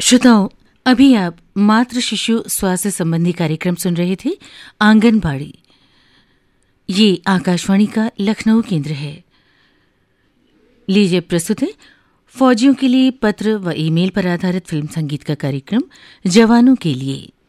श्रोताओं, अभी आप मातृ शिशु स्वास्थ्य संबंधी कार्यक्रम सुन रहे थे आंगनबाड़ी। ये आकाशवाणी का लखनऊ केंद्र है। लीजिए प्रस्तुत है फौजियों के लिए पत्र व ईमेल पर आधारित फिल्म संगीत का कार्यक्रम जवानों के लिए।